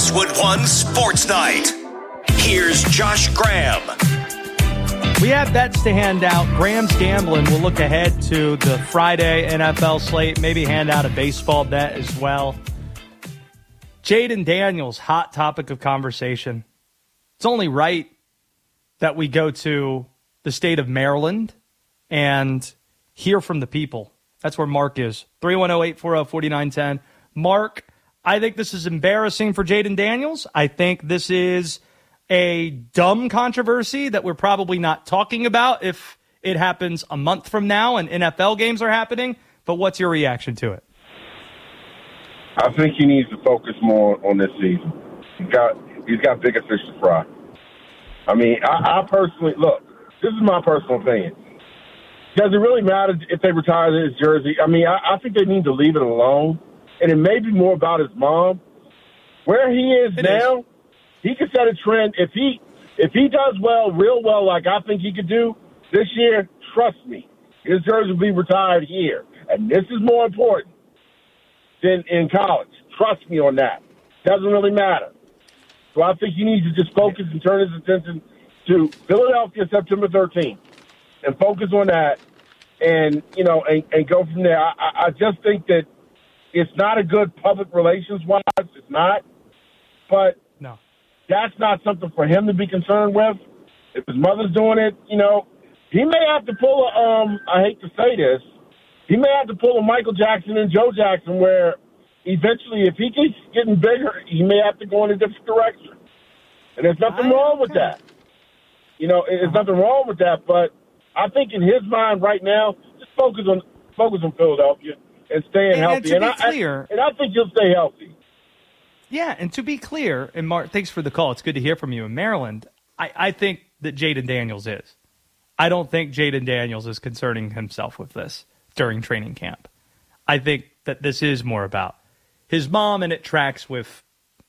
Westwood One Sports Night. Here's Josh Graham. We have bets to hand out. Graham's Gambling will look ahead to the Friday NFL slate, maybe hand out a baseball bet as well. Jayden Daniels, hot topic of conversation. It's only right that we go to the state of Maryland and hear from the people. That's where Mark is. 310-840-4910. Mark, I think this is embarrassing for Jayden Daniels. I think this is a dumb controversy that we're probably not talking about if it happens a month from now and NFL games are happening. But what's your reaction to it? I think he needs to focus more on this season. He's got bigger fish to fry. I mean, I personally, look, this is my personal opinion. Does it really matter if they retire his jersey? I mean, I think they need to leave it alone. And it may be more about his mom. Where he is now, he could set a trend. If he does real well, like I think he could do this year, trust me, his jersey will be retired here. And this is more important than in college. Trust me on that. Doesn't really matter. So I think he needs to just focus and turn his attention to Philadelphia September 13th and focus on that and go from there. I just think that it's not a good public relations-wise. It's not. But no. That's not something for him to be concerned with. If his mother's doing it, he may have to pull I hate to say this, he may have to pull a Michael Jackson and Joe Jackson where eventually if he keeps getting bigger, he may have to go in a different direction. And there's nothing wrong with that. There's nothing wrong with that, but I think in his mind right now, just focus on Philadelphia and staying healthy. And to be clear, I think he'll stay healthy. Yeah, and to be clear, and Mark, thanks for the call. It's good to hear from you in Maryland. I think that Jayden Daniels is. I don't think Jayden Daniels is concerning himself with this during training camp. I think that this is more about his mom, and it tracks with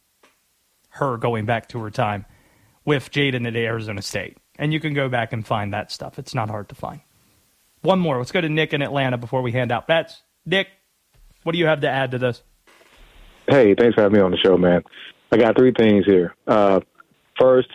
her going back to her time with Jayden at Arizona State. And you can go back and find that stuff. It's not hard to find. One more. Let's go to Nick in Atlanta before we hand out bets. Nick, what do you have to add to this? Hey, thanks for having me on the show, man. I got three things here. First,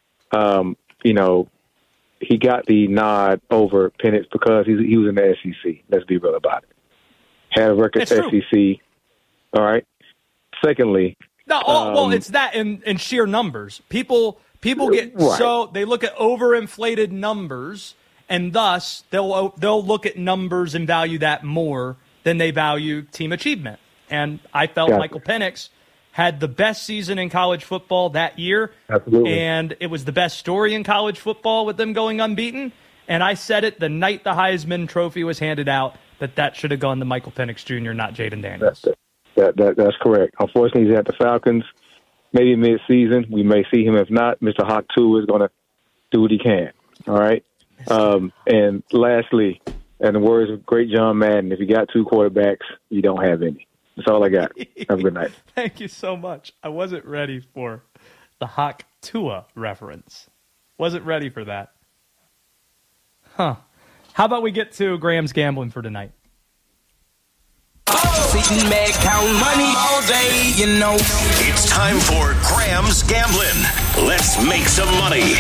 he got the nod over Penix because he was in the SEC. Let's be real about it. Had a record SEC. All right. Secondly, it's that in sheer numbers. People get right. They look at overinflated numbers, and thus they'll look at numbers and value that more than they value team achievement. And I felt Michael Penix had the best season in college football that year. Absolutely. And it was the best story in college football with them going unbeaten. And I said it the night the Heisman Trophy was handed out that should have gone to Michael Penix Jr., not Jayden Daniels. That's correct. Unfortunately, he's at the Falcons. Maybe mid-season. We may see him. If not, Mr. Hawk 2 is going to do what he can. All right? And lastly, in the words of great John Madden, if you got two quarterbacks, you don't have any. That's all I got. Have a good night. Thank you so much. I wasn't ready for the Hawk Tua reference. Wasn't ready for that. Huh. How about we get to Graham's Gambling for tonight? Sitting back, count money all day, It's time for Graham's Gambling. Let's make some money.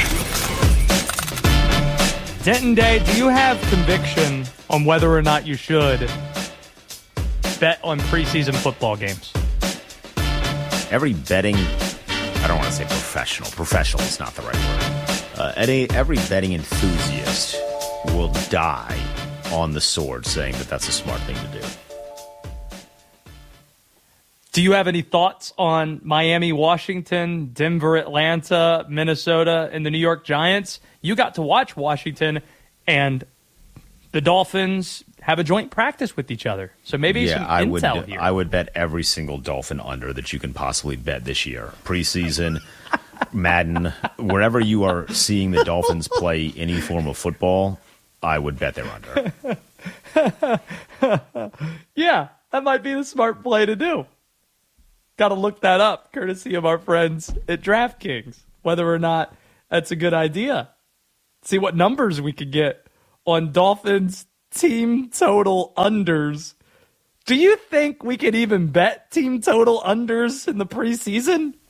Denton Day, do you have conviction on whether or not you should bet on preseason football games? Every betting, I don't want to say professional. Professional is not the right word. Every betting enthusiast will die on the sword saying that that's a smart thing to do. Do you have any thoughts on Miami, Washington, Denver, Atlanta, Minnesota, and the New York Giants? You got to watch Washington and the Dolphins have a joint practice with each other. So maybe some intel here. I would bet every single Dolphin under that you can possibly bet this year. Preseason, Madden, wherever you are seeing the Dolphins play any form of football, I would bet they're under. Yeah, that might be the smart play to do. Got to look that up, courtesy of our friends at DraftKings, whether or not that's a good idea. See what numbers we could get on Dolphins team total unders. Do you think we could even bet team total unders in the preseason?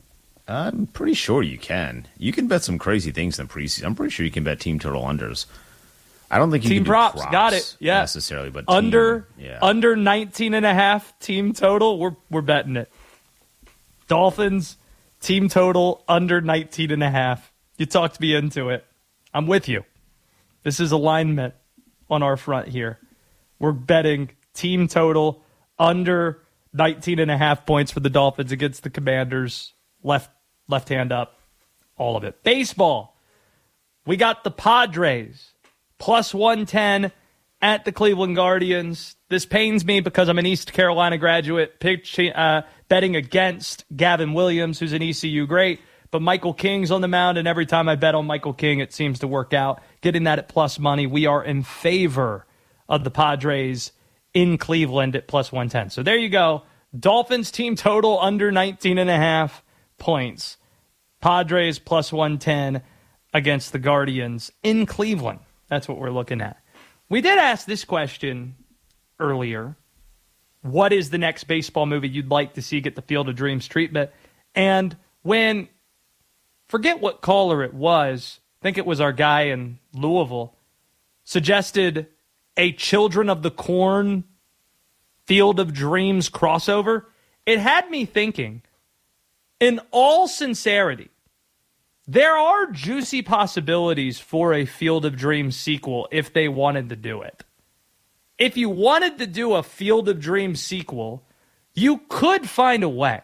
I'm pretty sure you can. You can bet some crazy things in the preseason. I'm pretty sure you can bet team total unders. I don't think you team can do props. Got it. Yeah, necessarily, but under 19.5 team total. We're betting it. Dolphins team total under 19.5. You talked me into it. I'm with you. This is alignment on our front here. We're betting team total under 19.5 points for the Dolphins against the Commanders. Left hand up, all of it. Baseball. We got the Padres plus 110 at the Cleveland Guardians. This pains me because I'm an East Carolina graduate betting against Gavin Williams, who's an ECU great. But Michael King's on the mound, and every time I bet on Michael King, it seems to work out. Getting that at plus money. We are in favor of the Padres in Cleveland at plus 110. So there you go. Dolphins team total under 19.5 points. Padres plus 110 against the Guardians in Cleveland. That's what we're looking at. We did ask this question earlier. What is the next baseball movie you'd like to see get the Field of Dreams treatment? And when, forget what caller it was, I think it was our guy in Louisville, suggested a Children of the Corn Field of Dreams crossover, it had me thinking, in all sincerity, there are juicy possibilities for a Field of Dreams sequel if they wanted to do it. If you wanted to do a Field of Dreams sequel, you could find a way.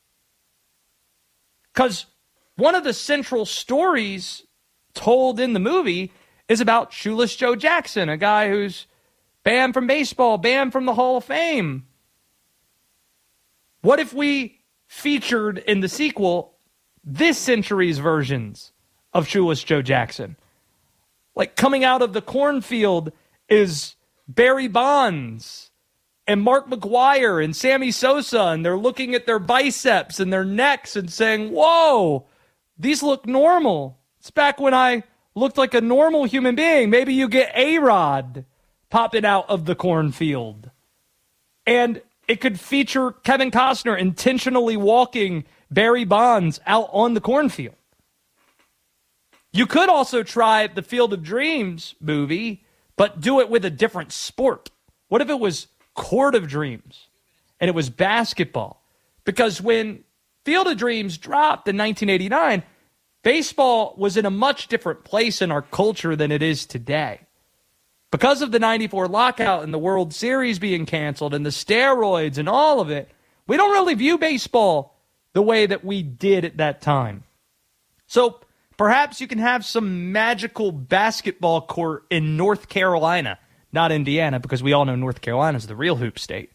Because one of the central stories told in the movie is about Shoeless Joe Jackson, a guy who's banned from baseball, banned from the Hall of Fame. What if we featured in the sequel this century's versions of Shoeless Joe Jackson? Like, coming out of the cornfield is Barry Bonds and Mark McGwire and Sammy Sosa, and they're looking at their biceps and their necks and saying, whoa, these look normal. It's back when I looked like a normal human being. Maybe you get A-Rod popping out of the cornfield. And it could feature Kevin Costner intentionally walking Barry Bonds out on the cornfield. You could also try the Field of Dreams movie, but do it with a different sport. What if it was Court of Dreams and it was basketball? Because when Field of Dreams dropped in 1989, baseball was in a much different place in our culture than it is today. Because of the 94 lockout and the World Series being canceled and the steroids and all of it, we don't really view baseball the way that we did at that time. So perhaps you can have some magical basketball court in North Carolina, not Indiana, because we all know North Carolina is the real hoop state.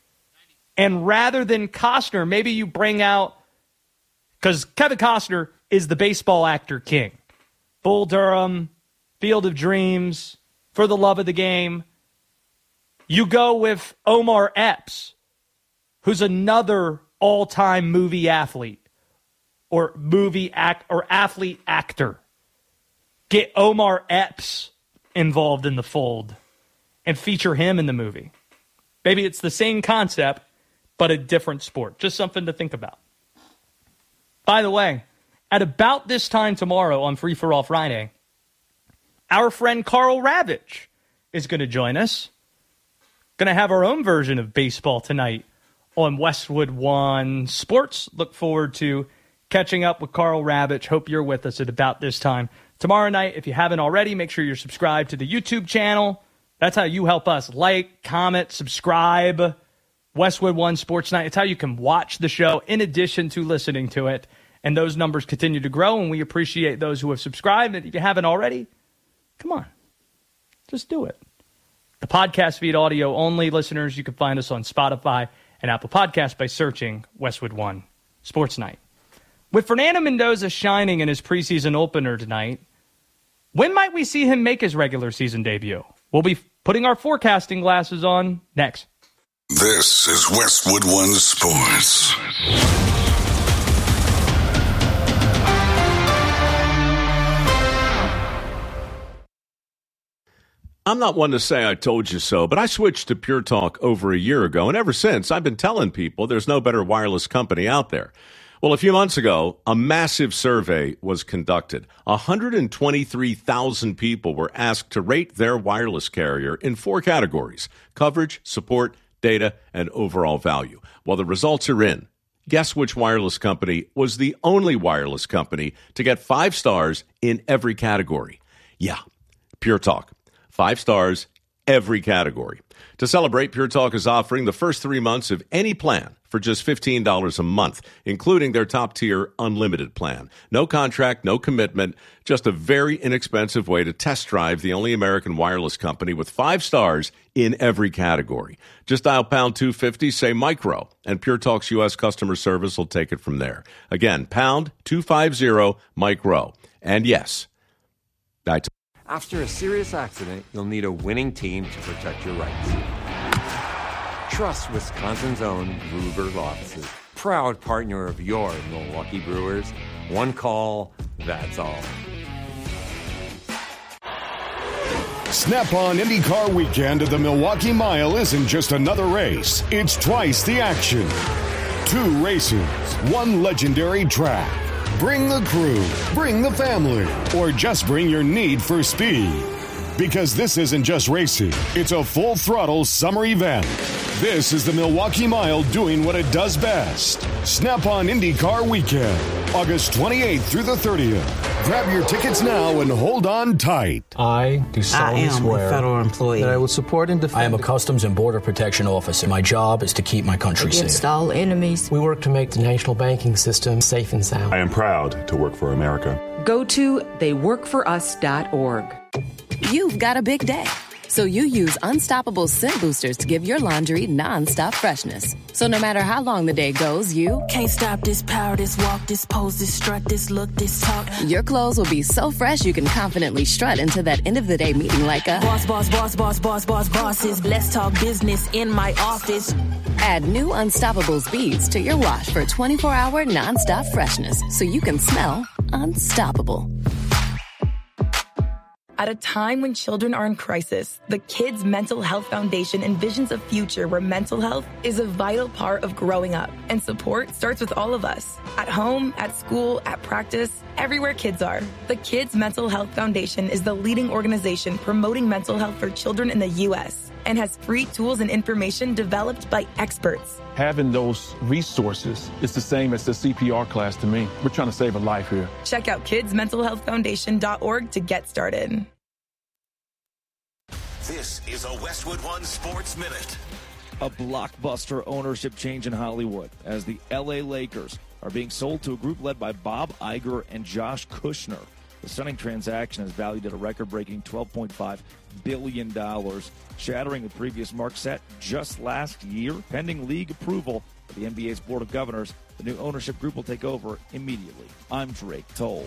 And rather than Costner, maybe you bring out, because Kevin Costner is the baseball actor king. Bull Durham, Field of Dreams, For the Love of the Game. You go with Omar Epps, who's another all-time movie athlete or athlete actor. Get Omar Epps involved in the fold and feature him in the movie. Maybe it's the same concept, but a different sport. Just something to think about. By the way, at about this time tomorrow on Free for All Friday, our friend Carl Ravitch is going to join us. Going to have our own version of baseball tonight on Westwood One Sports. Look forward to catching up with Carl Ravitch. Hope you're with us at about this time tomorrow night. If you haven't already, make sure you're subscribed to the YouTube channel. That's how you help us. Like, comment, subscribe. Westwood One Sports Night. It's how you can watch the show in addition to listening to it. And those numbers continue to grow, and we appreciate those who have subscribed. And if you haven't already, come on. Just do it. The podcast feed audio only. Listeners, you can find us on Spotify and Apple Podcasts by searching Westwood One Sports Night. With Fernando Mendoza shining in his preseason opener tonight, when might we see him make his regular season debut? We'll be putting our forecasting glasses on next. This is Westwood One Sports. I'm not one to say I told you so, but I switched to Pure Talk over a year ago, and ever since, I've been telling people there's no better wireless company out there. Well, a few months ago, a massive survey was conducted. 123,000 people were asked to rate their wireless carrier in 4 categories: coverage, support, data, and overall value. Well, the results are in. Guess which wireless company was the only wireless company to get 5 stars in every category? Yeah, Pure Talk. 5 stars, every category. To celebrate, Pure Talk is offering the first 3 months of any plan for just $15 a month, including their top-tier unlimited plan. No contract, no commitment, just a very inexpensive way to test drive the only American wireless company with 5 stars in every category. Just dial pound 250, say micro, and Pure Talk's U.S. customer service will take it from there. Again, pound 250 micro. And yes, after a serious accident, you'll need a winning team to protect your rights. Trust Wisconsin's own Ruger Law Offices. Proud partner of your Milwaukee Brewers. One call, that's all. Snap-on IndyCar weekend at the Milwaukee Mile isn't just another race. It's twice the action. 2 races, 1 legendary track. Bring the crew, bring the family, or just bring your need for speed. Because this isn't just racing, it's a full-throttle summer event. This is the Milwaukee Mile doing what it does best. Snap-on IndyCar Weekend, August 28th through the 30th. Grab your tickets now and hold on tight. I do solemnly swear a federal employee that I will support and defend. I am a Customs and Border Protection officer. My job is to keep my country against safe. all enemies. We work to make the national banking system safe and sound. I am proud to work for America. Go to theyworkforus.org. You've got a big day, so you use Unstoppable Scent Boosters to give your laundry non-stop freshness. So no matter how long the day goes, you can't stop this power, this walk, this pose, this strut, this look, this talk. Your clothes will be so fresh you can confidently strut into that end of the day meeting like a boss, boss, boss, boss, boss, boss, bosses. Let's talk business in my office. Add new Unstoppables beads to your wash for 24-hour non-stop freshness so you can smell unstoppable. At a time when children are in crisis, the Kids Mental Health Foundation envisions a future where mental health is a vital part of growing up. And support starts with all of us. At home, at school, at practice, everywhere kids are. The Kids Mental Health Foundation is the leading organization promoting mental health for children in the U.S. and has free tools and information developed by experts. Having those resources is the same as the CPR class to me. We're trying to save a life here. Check out kidsmentalhealthfoundation.org to get started. This is a Westwood One Sports Minute. A blockbuster ownership change in Hollywood as the LA Lakers are being sold to a group led by Bob Iger and Josh Kushner. The stunning transaction is valued at a record-breaking $12.5 billion, shattering the previous mark set just last year. Pending league approval of the NBA's Board of Governors, the new ownership group will take over immediately. I'm Drake Toll.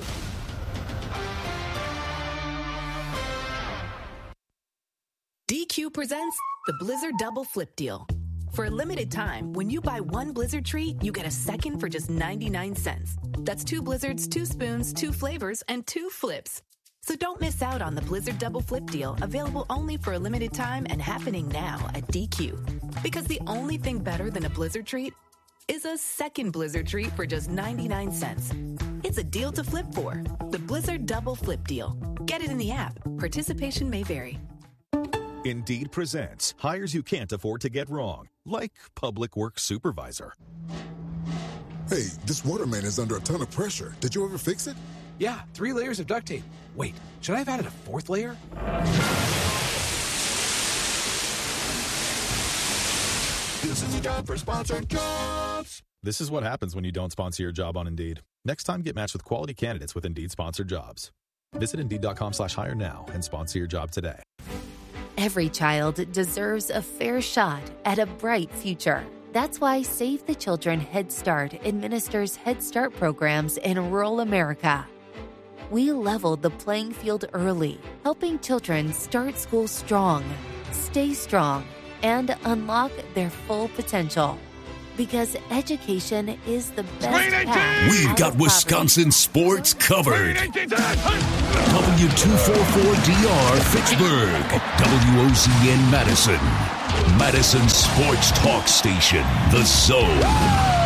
DQ presents the Blizzard Double Flip Deal. For a limited time, when you buy 1 Blizzard treat, you get a second for just 99 cents. That's 2 Blizzards, 2 spoons, 2 flavors, and 2 flips. So don't miss out on the Blizzard Double Flip Deal, available only for a limited time and happening now at DQ. Because the only thing better than a Blizzard treat is a second Blizzard treat for just 99 cents. It's a deal to flip for. The Blizzard Double Flip Deal. Get it in the app. Participation may vary. Indeed presents hires you can't afford to get wrong, like public works supervisor. Hey, this waterman is under a ton of pressure. Did you ever fix it? Yeah, 3 layers of duct tape. Wait, should I have added a 4th layer? This is a job for sponsored jobs. This is what happens when you don't sponsor your job on Indeed. Next time, get matched with quality candidates with Indeed sponsored jobs. Visit Indeed.com/hire now and sponsor your job today. Every child deserves a fair shot at a bright future. That's why Save the Children Head Start administers Head Start programs in rural America. We leveled the playing field early, helping children start school strong, stay strong, and unlock their full potential. Because education is the best path. We've got Wisconsin sports covered. W244DR Fitchburg, WOZN Madison, Madison Sports Talk Station, The Zone.